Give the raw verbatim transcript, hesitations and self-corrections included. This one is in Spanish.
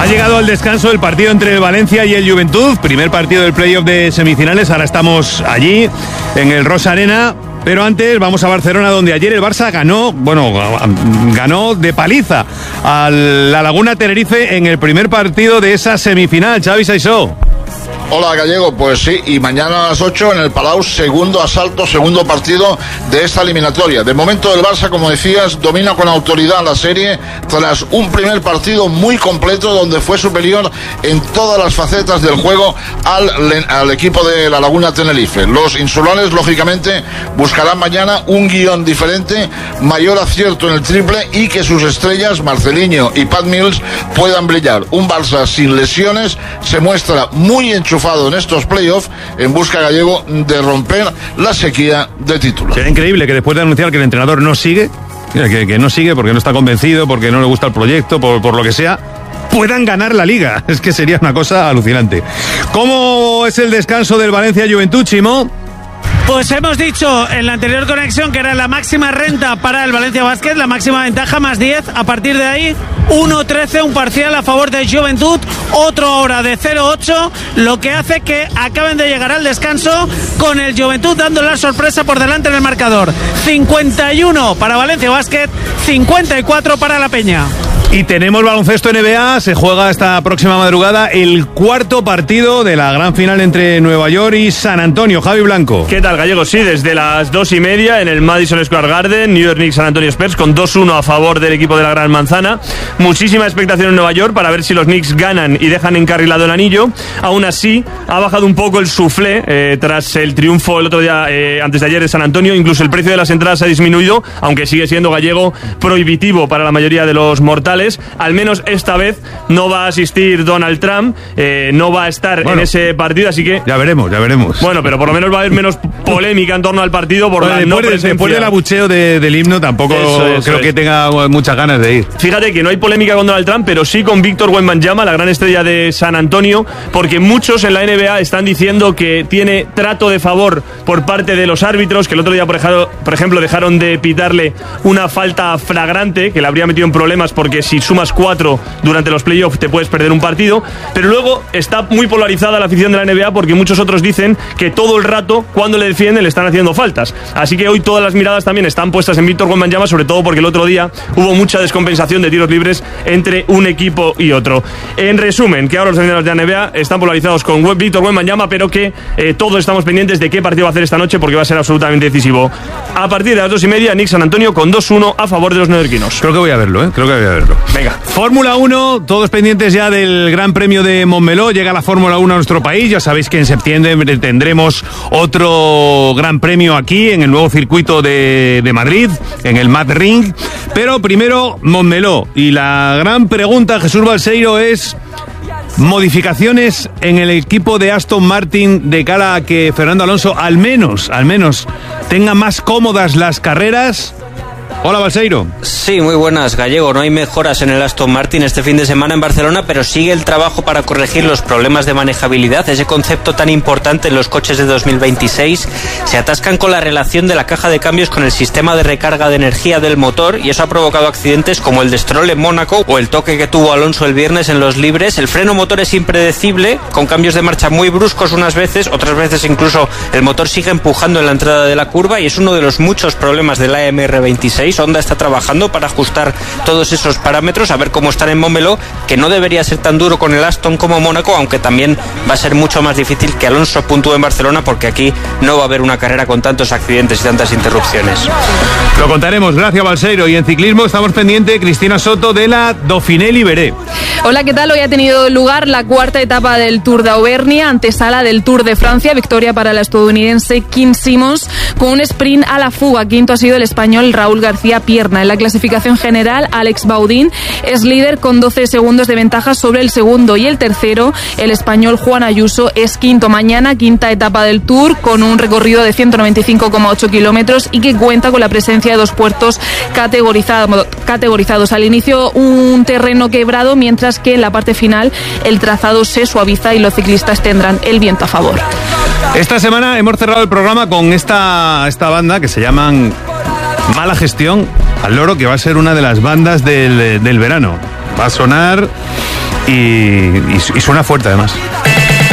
Ha llegado al descanso el partido entre el Valencia y el Juventud, primer partido del playoff de semifinales. Ahora estamos allí, en el Rosa Arena. Pero antes vamos a Barcelona, donde ayer el Barça ganó, bueno, ganó de paliza a la Laguna Tenerife en el primer partido de esa semifinal. Xavi Saissó. Hola Gallego, pues sí, y mañana a las ocho en el Palau, segundo asalto, segundo partido de esta eliminatoria. De momento el Barça, como decías, domina con autoridad la serie tras un primer partido muy completo donde fue superior en todas las facetas del juego al, al equipo de la Laguna Tenerife. Los insulares, lógicamente, buscarán mañana un guión diferente, mayor acierto en el triple y que sus estrellas, Marcelinho y Pat Mills, puedan brillar. Un Barça sin lesiones se muestra muy enchufado en estos playoffs en busca, Gallego, de romper la sequía de títulos. Será increíble que después de anunciar que el entrenador no sigue, que, que no sigue porque no está convencido, porque no le gusta el proyecto, por, por lo que sea, puedan ganar la Liga. Es que sería una cosa alucinante. ¿Cómo es el descanso del Valencia Juventud, Chimo? Pues hemos dicho en la anterior conexión que era la máxima renta para el Valencia Basket, la máxima ventaja, más diez. A partir de ahí, uno trece, un parcial a favor de Juventud, otro ahora de cero ocho, lo que hace que acaben de llegar al descanso con el Juventud dando la sorpresa por delante en el marcador. cincuenta y uno para Valencia Basket, cincuenta y cuatro para la Peña. Y tenemos baloncesto N B A, se juega esta próxima madrugada el cuarto partido de la gran final entre Nueva York y San Antonio. Javi Blanco. ¿Qué tal, Gallego? Sí, desde las dos y media en el Madison Square Garden, New York Knicks San Antonio Spurs con dos uno a favor del equipo de la Gran Manzana. Muchísima expectación en Nueva York para ver si los Knicks ganan y dejan encarrilado el anillo. Aún así, ha bajado un poco el suflé eh, tras el triunfo el otro día, eh, antes de ayer, de San Antonio. Incluso el precio de las entradas ha disminuido, aunque sigue siendo, Gallego, prohibitivo para la mayoría de los mortales. Al menos esta vez no va a asistir Donald Trump, eh, no va a estar bueno, en ese partido, así que... Ya veremos, ya veremos. Bueno, pero por lo menos va a haber menos polémica en torno al partido por bueno, la no presencia. Después del abucheo de, del himno tampoco eso, eso creo es. que tenga muchas ganas de ir. Fíjate que no hay polémica con Donald Trump, pero sí con Víctor Wembanyama, la gran estrella de San Antonio, porque muchos en la N B A están diciendo que tiene trato de favor por parte de los árbitros, que el otro día, por ejemplo, dejaron de pitarle una falta flagrante, que le habría metido en problemas porque si sumas cuatro durante los playoffs te puedes perder un partido, pero luego está muy polarizada la afición de la N B A porque muchos otros dicen que todo el rato cuando le defienden le están haciendo faltas, así que hoy todas las miradas también están puestas en Víctor Wembanyama, sobre todo porque el otro día hubo mucha descompensación de tiros libres entre un equipo y otro. En resumen, que ahora los aficionados de la N B A están polarizados con Víctor Wembanyama, pero que eh, todos estamos pendientes de qué partido va a hacer esta noche porque va a ser absolutamente decisivo. A partir de las dos y media, Knicks San Antonio con dos uno a favor de los neoyorquinos. Creo que voy a verlo, ¿eh? Creo que voy a verlo. Venga. Fórmula uno, todos pendientes ya del Gran Premio de Montmeló. Llega la Fórmula uno a nuestro país. Ya sabéis que en septiembre tendremos otro Gran Premio aquí en el nuevo circuito de, de Madrid, en el Mad Ring. Pero primero Montmeló. Y la gran pregunta, Jesús Balseiro, es... modificaciones en el equipo de Aston Martin de cara a que Fernando Alonso al menos, al menos tenga más cómodas las carreras. Hola, Balseiro. Sí, muy buenas, Gallego. No hay mejoras en el Aston Martin este fin de semana en Barcelona, pero sigue el trabajo para corregir los problemas de manejabilidad. Ese concepto tan importante en los coches de dos mil veintiséis. Se atascan con la relación de la caja de cambios con el sistema de recarga de energía del motor y eso ha provocado accidentes como el de Stroll en Mónaco o el toque que tuvo Alonso el viernes en los libres. El freno motor es impredecible, con cambios de marcha muy bruscos unas veces, otras veces incluso el motor sigue empujando en la entrada de la curva y es uno de los muchos problemas del A M R veintiséis. Honda está trabajando para ajustar todos esos parámetros, a ver cómo están en Montmeló, que no debería ser tan duro con el Aston como Mónaco, aunque también va a ser mucho más difícil que Alonso puntúe en Barcelona, porque aquí no va a haber una carrera con tantos accidentes y tantas interrupciones. Lo contaremos, gracias, Balseiro. Y en ciclismo estamos pendientes, Cristina Soto, de la Dauphiné Libéré. Hola, ¿qué tal? Hoy ha tenido lugar la cuarta etapa del Tour de Auvernia, antesala del Tour de Francia. Victoria para la estadounidense Kim Simmons con un sprint a la fuga. Quinto ha sido el español Raúl García Pierna. En la clasificación general, Alex Baudín es líder con doce segundos de ventaja sobre el segundo, y el tercero, el español Juan Ayuso, es quinto. Mañana, quinta etapa del Tour con un recorrido de ciento noventa y cinco coma ocho kilómetros y que cuenta con la presencia de dos puertos categorizados. categorizados. Al inicio, un terreno quebrado, mientras que en la parte final el trazado se suaviza y los ciclistas tendrán el viento a favor. Esta semana hemos cerrado el programa con esta, esta banda que se llaman Mala Gestión al Loro, que va a ser una de las bandas del, del verano. Va a sonar y, y, y suena fuerte además.